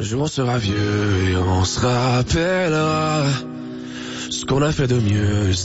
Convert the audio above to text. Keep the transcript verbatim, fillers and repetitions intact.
jour on sera vieux et on se rappellera ce qu'on a fait de mieux.